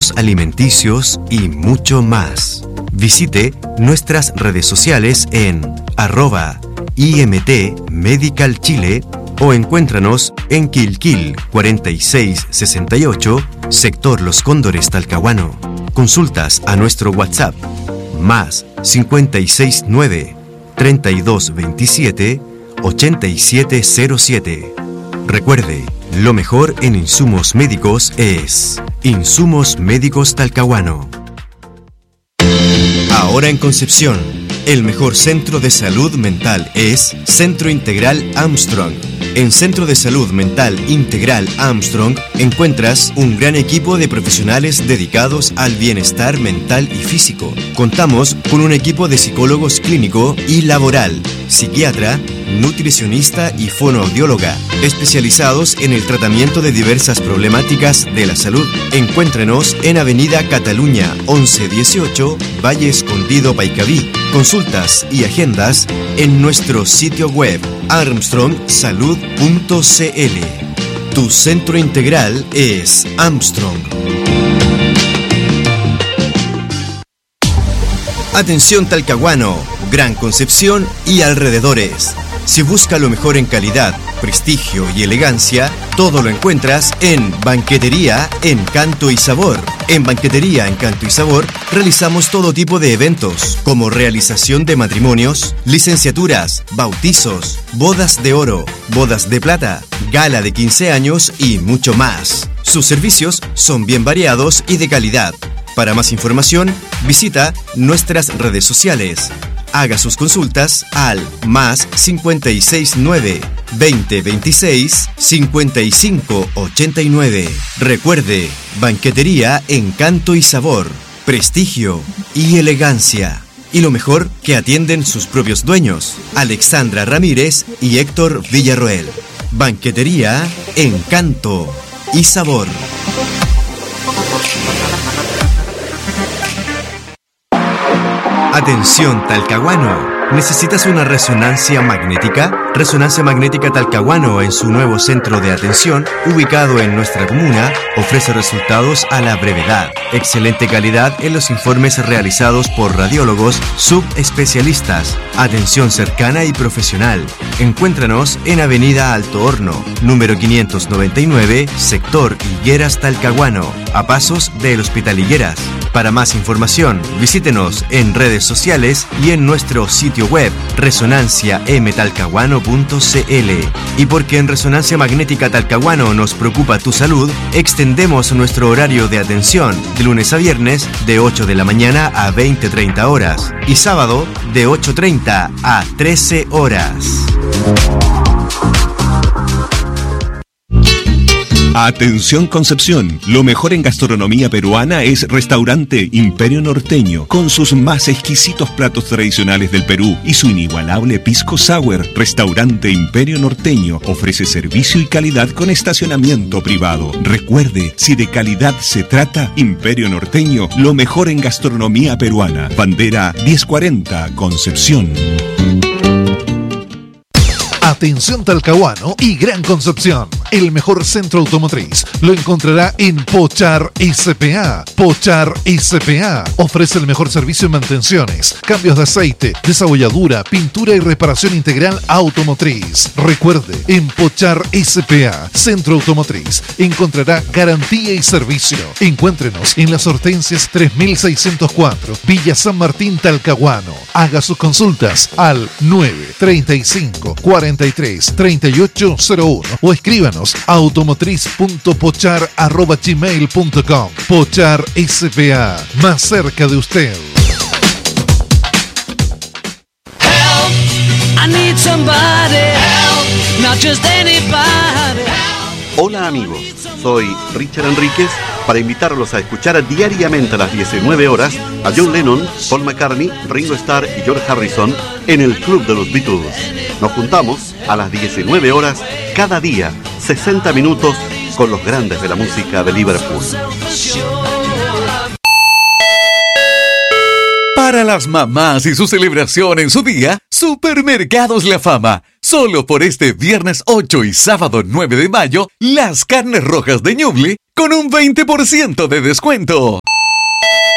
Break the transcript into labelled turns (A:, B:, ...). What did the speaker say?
A: suplementos alimenticios y mucho más. Visite nuestras redes sociales en @IMT Medical Chile o encuéntranos en Quilquil 4668, sector Los Cóndores, Talcahuano. Consultas a nuestro WhatsApp más 569 3227 8707. Recuerde, lo mejor en insumos médicos es Insumos Médicos Talcahuano. Ahora en Concepción, el mejor centro de salud mental es Centro Integral Armstrong. En Centro de Salud Mental Integral Armstrong encuentras un gran equipo de profesionales dedicados al bienestar mental y físico. Contamos con un equipo de psicólogos clínico y laboral, psiquiatra, nutricionista y fonoaudióloga, especializados en el tratamiento de diversas problemáticas de la salud. Encuéntrenos en Avenida Cataluña 1118, Valle Escondido, Paicaví. Consultas y agendas en nuestro sitio web armstrongsalud.cl. Tu centro integral es Armstrong. Atención Talcahuano, Gran Concepción y alrededores. Si busca lo mejor en calidad, prestigio y elegancia, todo lo encuentras en Banquetería Encanto y Sabor. En Banquetería Encanto y Sabor realizamos todo tipo de eventos, como realización de matrimonios, licenciaturas, bautizos, bodas de oro, bodas de plata, gala de 15 años y mucho más. Sus servicios son bien variados y de calidad. Para más información, visita nuestras redes sociales. Haga sus consultas al más 569 2026 5589. Recuerde, Banquetería Encanto y Sabor, prestigio y elegancia. Y lo mejor, que atienden sus propios dueños, Alexandra Ramírez y Héctor Villarroel. Banquetería Encanto y Sabor. Atención Talcahuano, ¿necesitas una resonancia magnética? Resonancia Magnética Talcahuano, en su nuevo centro de atención, ubicado en nuestra comuna, ofrece resultados a la brevedad. Excelente calidad en los informes realizados por radiólogos subespecialistas. Atención cercana y profesional. Encuéntranos en Avenida Alto Horno, número 599, sector Higueras, Talcahuano, a pasos del Hospital Higueras. Para más información, visítenos en redes sociales y en nuestro sitio web resonanciamtalcahuano.cl. Y porque en Resonancia Magnética Talcahuano nos preocupa tu salud, extendemos nuestro horario de atención de lunes a viernes de 8 de la mañana a 20:30 horas y sábado de 8:30 a 13 horas.
B: Atención Concepción, lo mejor en gastronomía peruana es Restaurante Imperio Norteño, con sus más exquisitos platos tradicionales del Perú y su inigualable pisco sour. Restaurante Imperio Norteño ofrece servicio y calidad con estacionamiento privado. Recuerde, si de calidad se trata, Imperio Norteño, lo mejor en gastronomía peruana. Bandera 1040, Concepción.
C: Atención Talcahuano y Gran Concepción. El mejor centro automotriz lo encontrará en Pochar S.p.A. Pochar S.p.A. ofrece el mejor servicio en mantenciones, cambios de aceite, desabolladura, pintura y reparación integral automotriz. Recuerde, en Pochar S.p.A. Centro Automotriz encontrará garantía y servicio. Encuéntrenos en Las Hortensias 3604, Villa San Martín, Talcahuano. Haga sus consultas al 935 43 3801 o escríbanos a automotriz.pochar@gmail.com. Pochar S.p.A. más cerca de usted.
D: Help, I need somebody help, not just anybody help.
E: Hola amigos, soy Richard Enríquez para invitarlos a escuchar diariamente a las 19 horas a John Lennon, Paul McCartney, Ringo Starr y George Harrison en el Club de los Beatles. Nos juntamos a las 19 horas cada día, 60 minutos con los grandes de la música de Liverpool.
F: Para las mamás y su celebración en su día, Supermercados La Fama. Solo por este viernes 8 y sábado 9 de mayo, las carnes rojas de Ñuble con un 20% de descuento.